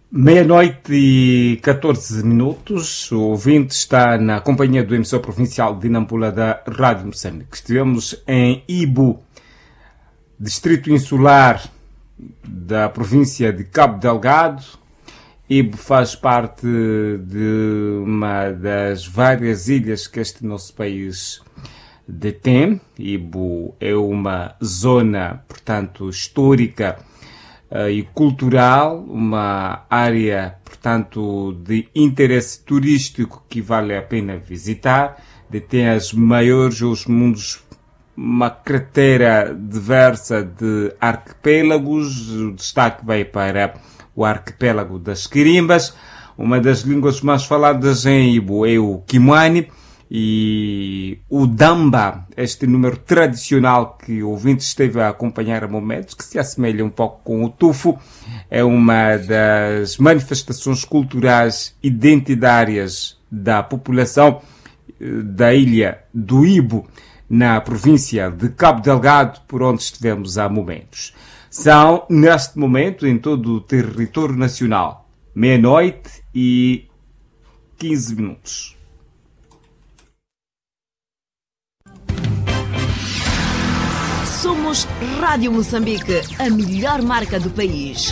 Meia-noite e 14 minutos. O ouvinte está na companhia do emissor provincial de Nampula da Rádio Moçambique. Estivemos em Ibu, distrito insular da província de Cabo Delgado. Ibu faz parte de uma das várias ilhas que este nosso país detém. Ibu é uma zona, portanto, histórica e cultural, uma área, portanto, de interesse turístico que vale a pena visitar. Detém as maiores, os mundos, uma cratera diversa de arquipélagos. O destaque vai para o arquipélago das Quirimbas. Uma das línguas mais faladas em Ibu é o Kimwani. E o Damba, este número tradicional que o ouvinte esteve a acompanhar a momentos, que se assemelha um pouco com o Tufo, é uma das manifestações culturais identitárias da população da ilha do Ibu, na província de Cabo Delgado, por onde estivemos há momentos. São, neste momento, em todo o território nacional, meia-noite e 15 minutos. Somos Rádio Moçambique, a melhor marca do país.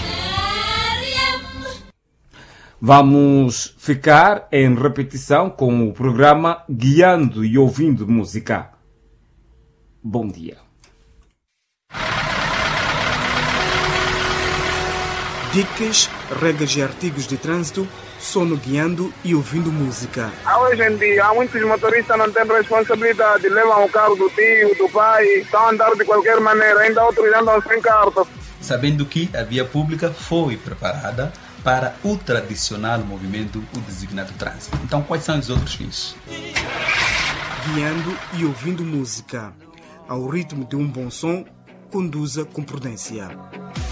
Vamos ficar em repetição com o programa Guiando e Ouvindo Música. Bom dia. Dicas, regras e artigos de trânsito, sono guiando e ouvindo música. Hoje em dia, muitos motoristas não têm responsabilidade, levam o carro do tio, do pai, estão a andar de qualquer maneira, ainda outros andam sem carta. Sabendo que a via pública foi preparada para o tradicional movimento, o designado trânsito. Então, quais são os outros fins? Guiando e ouvindo música. Ao ritmo de um bom som, conduza com prudência.